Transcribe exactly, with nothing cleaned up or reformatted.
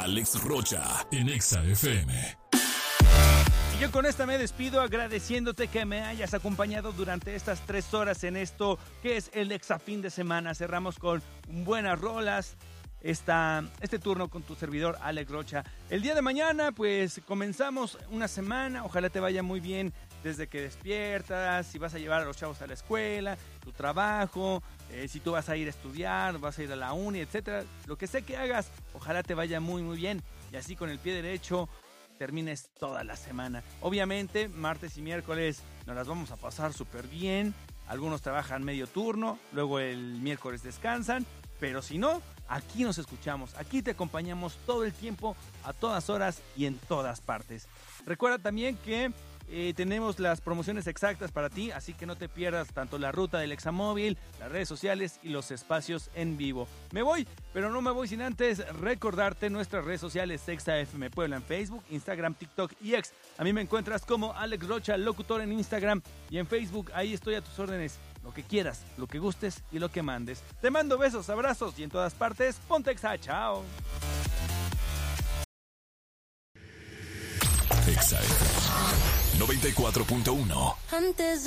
Alex Rocha en Exa F M. Y yo con esta me despido agradeciéndote que me hayas acompañado durante estas tres horas en esto que es el Exa Fin de Semana. Cerramos con buenas rolas. Esta, este turno con tu servidor Alex Rocha. El día de mañana pues comenzamos una semana, ojalá te vaya muy bien desde que despiertas, si vas a llevar a los chavos a la escuela, tu trabajo, eh, si tú vas a ir a estudiar, vas a ir a la uni, etcétera. Lo que sé que hagas, ojalá te vaya muy muy bien y así con el pie derecho termines toda la semana. Obviamente martes y miércoles nos las vamos a pasar súper bien, algunos trabajan medio turno, luego el miércoles descansan. Pero si no, aquí nos escuchamos, aquí te acompañamos todo el tiempo, a todas horas y en todas partes. Recuerda también que eh, tenemos las promociones exactas para ti, así que no te pierdas tanto la ruta del Examóvil, las redes sociales y los espacios en vivo. Me voy, pero no me voy sin antes recordarte nuestras redes sociales, Exa F M Puebla en Facebook, Instagram, TikTok y X. A mí me encuentras como Alex Rocha, locutor en Instagram y en Facebook, ahí estoy a tus órdenes. Lo que quieras, lo que gustes y lo que mandes. Te mando besos, abrazos y en todas partes, ponte Exa, chao. Exa noventa y cuatro punto uno. Antes